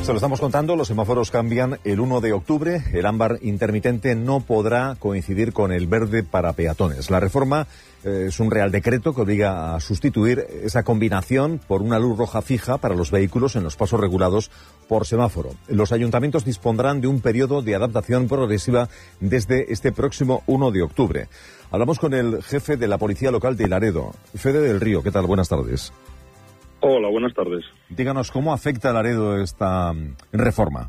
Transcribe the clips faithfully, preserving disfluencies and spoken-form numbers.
Se lo estamos contando, los semáforos cambian el uno de octubre. El ámbar intermitente no podrá coincidir con el verde para peatones. La reforma eh, es un real decreto que obliga a sustituir esa combinación por una luz roja fija para los vehículos en los pasos regulados por semáforo. Los ayuntamientos dispondrán de un periodo de adaptación progresiva desde este próximo uno de octubre. Hablamos con el jefe de la Policía Local de Laredo, Fede del Río. ¿Qué tal? Buenas tardes. Hola, buenas tardes. Díganos, ¿cómo afecta a Laredo esta reforma?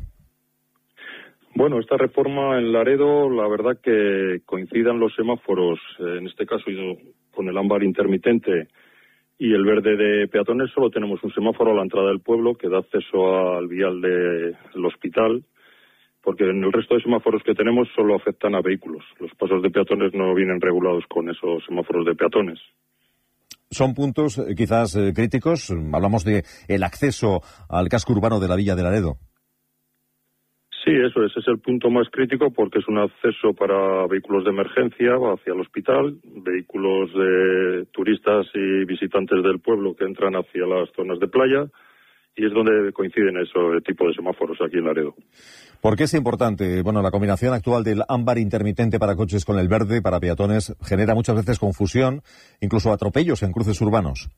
Bueno, esta reforma en Laredo, la verdad que coincidan los semáforos, en este caso con el ámbar intermitente y el verde de peatones, solo tenemos un semáforo a la entrada del pueblo que da acceso al vial del hospital, porque en el resto de semáforos que tenemos solo afectan a vehículos. Los pasos de peatones no vienen regulados con esos semáforos de peatones. Son puntos eh, quizás eh, críticos. Hablamos de el acceso al casco urbano de la Villa de Laredo. Sí, eso es, es el punto más crítico porque es un acceso para vehículos de emergencia hacia el hospital, vehículos de turistas y visitantes del pueblo que entran hacia las zonas de playa, y es donde coinciden ese tipo de semáforos aquí en Laredo. ¿Por qué es importante? Bueno, la combinación actual del ámbar intermitente para coches con el verde para peatones genera muchas veces confusión, incluso atropellos en cruces urbanos.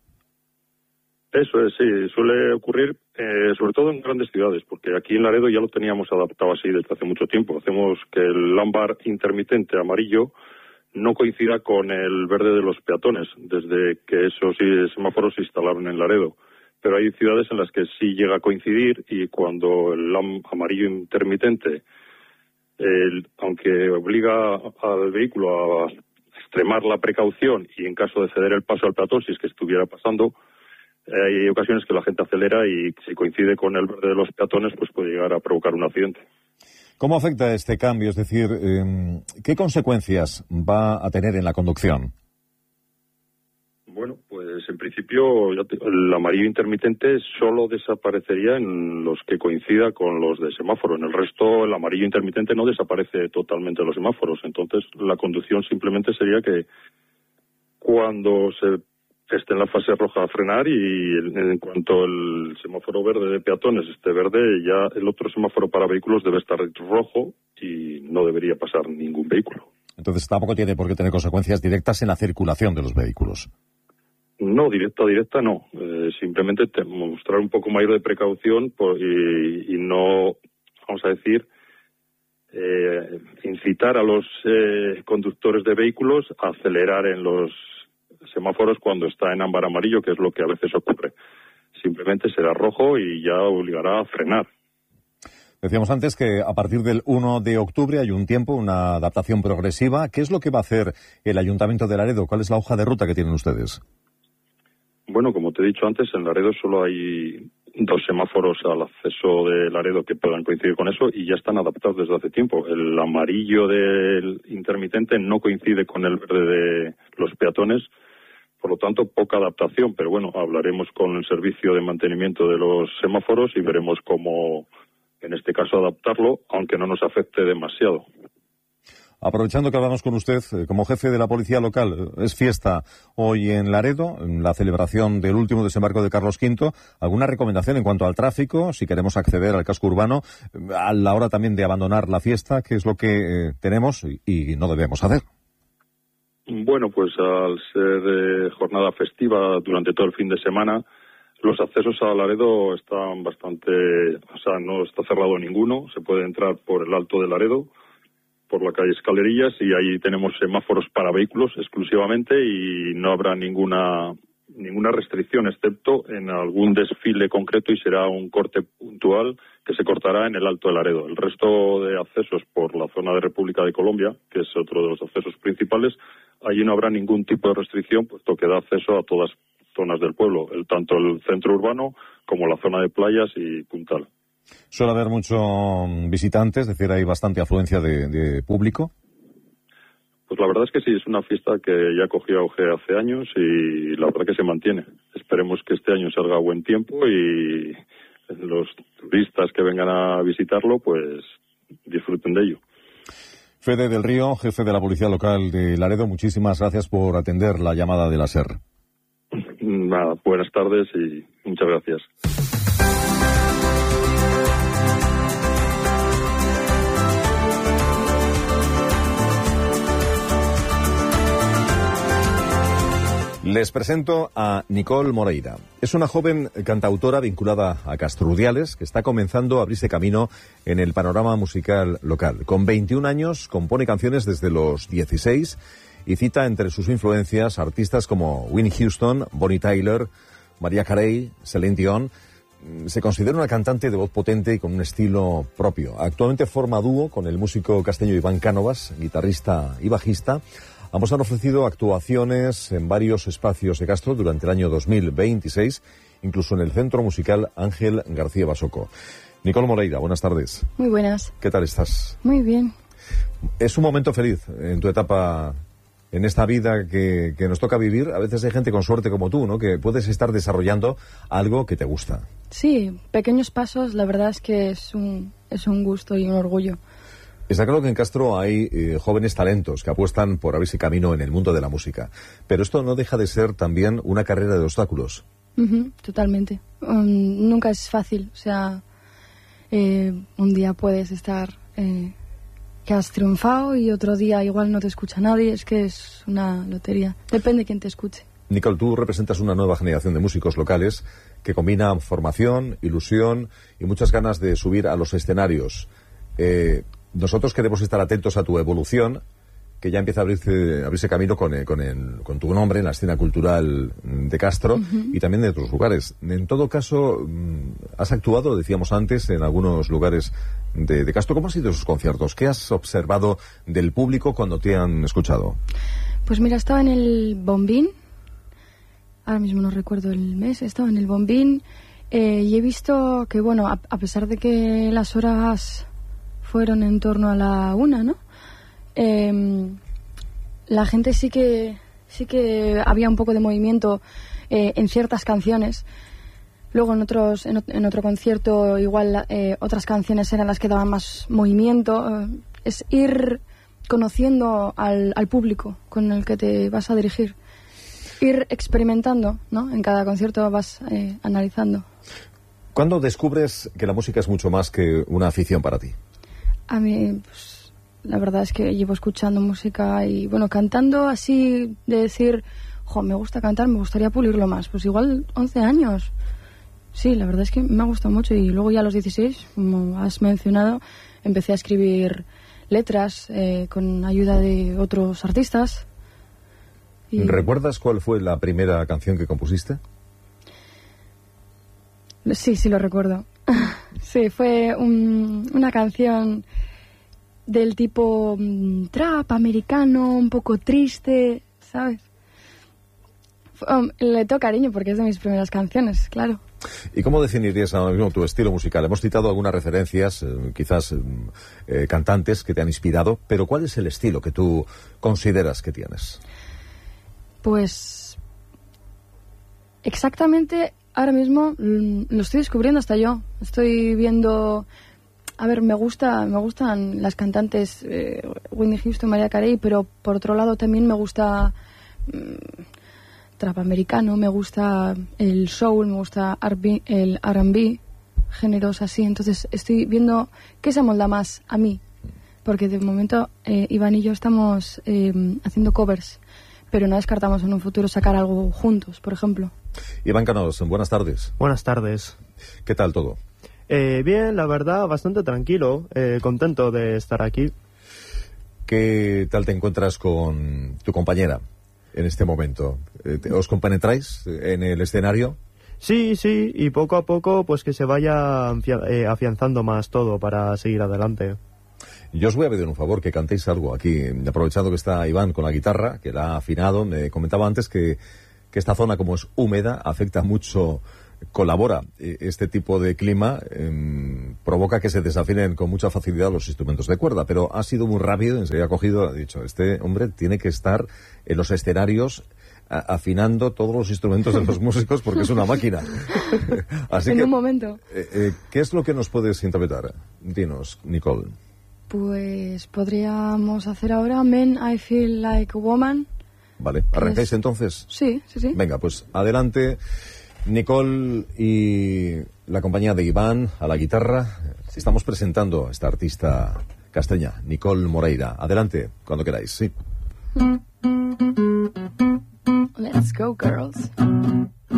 Eso es, sí, suele ocurrir eh, sobre todo en grandes ciudades, porque aquí en Laredo ya lo teníamos adaptado así desde hace mucho tiempo. Hacemos que el ámbar intermitente amarillo no coincida con el verde de los peatones, desde que esos semáforos se instalaron en Laredo. Pero hay ciudades en las que sí llega a coincidir, y cuando el amarillo intermitente, el, aunque obliga al vehículo a extremar la precaución y en caso de ceder el paso al peatón, si es que estuviera pasando, hay ocasiones que la gente acelera y si coincide con el verde de los peatones, pues puede llegar a provocar un accidente. ¿Cómo afecta este cambio? Es decir, eh, ¿qué consecuencias va a tener en la conducción? Bueno, pues en principio el amarillo intermitente solo desaparecería en los que coincida con los de semáforo. En el resto el amarillo intermitente no desaparece totalmente en los semáforos. Entonces la conducción simplemente sería que cuando se esté en la fase roja a frenar, y en cuanto el semáforo verde de peatones esté verde, ya el otro semáforo para vehículos debe estar rojo y no debería pasar ningún vehículo. Entonces tampoco tiene por qué tener consecuencias directas en la circulación de los vehículos. No, directa, directa no. Eh, simplemente te, mostrar un poco mayor de precaución por, y, y no, vamos a decir, eh, incitar a los eh, conductores de vehículos a acelerar en los semáforos cuando está en ámbar amarillo, que es lo que a veces ocurre. Simplemente será rojo y ya obligará a frenar. Decíamos antes que a partir del uno de octubre hay un tiempo, una adaptación progresiva. ¿Qué es lo que va a hacer el Ayuntamiento de Laredo? ¿Cuál es la hoja de ruta que tienen ustedes? Bueno, como te he dicho antes, en Laredo solo hay dos semáforos al acceso de Laredo que puedan coincidir con eso y ya están adaptados desde hace tiempo. El amarillo del intermitente no coincide con el verde de los peatones, por lo tanto poca adaptación, pero bueno, hablaremos con el servicio de mantenimiento de los semáforos y veremos cómo, en este caso, adaptarlo, aunque no nos afecte demasiado. Aprovechando que hablamos con usted, eh, como jefe de la Policía Local, es fiesta hoy en Laredo, en la celebración del último desembarco de Carlos quinto. ¿Alguna recomendación en cuanto al tráfico, si queremos acceder al casco urbano, a la hora también de abandonar la fiesta? ¿Qué es lo que eh, tenemos y, y no debemos hacer? Bueno, pues al ser eh, jornada festiva durante todo el fin de semana, los accesos a Laredo están bastante, o sea, no está cerrado ninguno. Se puede entrar por el Alto de Laredo, por la calle Escalerillas, y ahí tenemos semáforos para vehículos exclusivamente y no habrá ninguna ninguna restricción, excepto en algún desfile concreto, y será un corte puntual que se cortará en el Alto de Laredo. El resto de accesos por la zona de República de Colombia, que es otro de los accesos principales, allí no habrá ningún tipo de restricción, puesto que da acceso a todas zonas del pueblo, el, tanto el centro urbano como la zona de playas y Puntal. ¿Suele haber muchos visitantes? Es decir, ¿hay bastante afluencia de, de público? Pues la verdad es que sí, es una fiesta que ya cogió auge hace años y la verdad que se mantiene. Esperemos que este año salga buen tiempo y los turistas que vengan a visitarlo pues disfruten de ello. Fede del Río, jefe de la Policía Local de Laredo, muchísimas gracias por atender la llamada de la SER. Nada, buenas tardes y muchas gracias. Les presento a Nicole Moreira. Es una joven cantautora vinculada a Castrudiales que está comenzando a abrirse camino en el panorama musical local. Con veintiún años compone canciones desde los dieciséis y cita entre sus influencias artistas como Whitney Houston, Bonnie Tyler, Mariah Carey, Celine Dion. Se considera una cantante de voz potente y con un estilo propio. Actualmente forma dúo con el músico casteño Iván Cánovas, guitarrista y bajista. Ambos han ofrecido actuaciones en varios espacios de Castro durante el año dos mil veintiséis, incluso en el Centro Musical Ángel García Basoco. Nicole Moreira, buenas tardes. Muy buenas. ¿Qué tal estás? Muy bien. Es un momento feliz en tu etapa, en esta vida que, que nos toca vivir. A veces hay gente con suerte como tú, ¿no?, que puedes estar desarrollando algo que te gusta. Sí, pequeños pasos, la verdad es que es un, es un gusto y un orgullo. Está claro que en Castro hay eh, jóvenes talentos que apuestan por abrirse camino en el mundo de la música. Pero esto no deja de ser también una carrera de obstáculos. Uh-huh, totalmente. Um, nunca es fácil. O sea, eh, un día puedes estar eh, que has triunfado y otro día igual no te escucha nadie. Es que es una lotería. Depende de quién te escuche. Nicole, tú representas una nueva generación de músicos locales que combina formación, ilusión y muchas ganas de subir a los escenarios. Eh... Nosotros queremos estar atentos a tu evolución, que ya empieza a abrirse, a abrirse camino con, el, con, el, con tu nombre en la escena cultural de Castro uh-huh. y también de otros lugares. En todo caso, has actuado, decíamos antes, en algunos lugares de, de Castro. ¿Cómo han sido esos conciertos? ¿Qué has observado del público cuando te han escuchado? Pues mira, estaba en el Bombín, ahora mismo no recuerdo el mes, estaba en el Bombín eh, y he visto que, bueno, a, a pesar de que las horas fueron en torno a la una, ¿no? Eh, la gente sí que sí que había un poco de movimiento eh, en ciertas canciones. Luego en otros en, en otro concierto igual eh, otras canciones eran las que daban más movimiento. Eh, es ir conociendo al, al público con el que te vas a dirigir. Ir experimentando, ¿no? En cada concierto vas eh, analizando. ¿Cuándo descubres que la música es mucho más que una afición para ti? A mí, pues, la verdad es que llevo escuchando música y, bueno, cantando así, de decir, jo, me gusta cantar, me gustaría pulirlo más. Pues igual once años. Sí, la verdad es que me ha gustado mucho. Y luego ya a los dieciséis, como has mencionado, empecé a escribir letras eh, con ayuda de otros artistas. Y... ¿Recuerdas cuál fue la primera canción que compusiste? Sí, sí lo recuerdo. Sí, fue un, una canción del tipo um, trap americano, un poco triste, ¿sabes? Um, le tengo cariño porque es de mis primeras canciones, claro. ¿Y cómo definirías ahora mismo tu estilo musical? Hemos citado algunas referencias, eh, quizás eh, cantantes que te han inspirado, pero ¿cuál es el estilo que tú consideras que tienes? Pues exactamente... Ahora mismo lo estoy descubriendo hasta yo. Estoy viendo... A ver, me gusta, me gustan las cantantes eh, Whitney Houston, Mariah Carey, pero por otro lado también me gusta mmm, trap americano, me gusta el soul, me gusta el R and B, géneros así. Entonces estoy viendo qué se amolda más a mí. Porque de momento eh, Iván y yo estamos eh, haciendo covers, pero no descartamos en un futuro sacar algo juntos, por ejemplo. Iván Cánovas, buenas tardes. Buenas tardes. ¿Qué tal todo? Eh, bien, la verdad, bastante tranquilo, eh, contento de estar aquí. ¿Qué tal te encuentras con tu compañera en este momento? ¿Os compenetráis en el escenario? Sí, sí, y poco a poco pues que se vaya eh, afianzando más todo para seguir adelante. Yo os voy a pedir un favor, que cantéis algo aquí, aprovechando que está Iván con la guitarra, que la ha afinado. Me comentaba antes que, que esta zona, como es húmeda, afecta mucho, colabora este tipo de clima, eh, provoca que se desafinen con mucha facilidad los instrumentos de cuerda, pero ha sido muy rápido, enseguida ha cogido, ha dicho, este hombre tiene que estar en los escenarios a, afinando todos los instrumentos de los músicos porque es una máquina. Así en que, un momento. Eh, eh, ¿qué es lo que nos puedes interpretar? Dinos, Nicole. Pues podríamos hacer ahora Men, I Feel Like a Woman. Vale, ¿arrancáis es... entonces? Sí, sí, sí. Venga, pues adelante, Nicole y la compañía de Iván a la guitarra. Estamos presentando a esta artista castellana, Nicole Moreira. Adelante, cuando queráis, sí. Hola. Let's go, girls.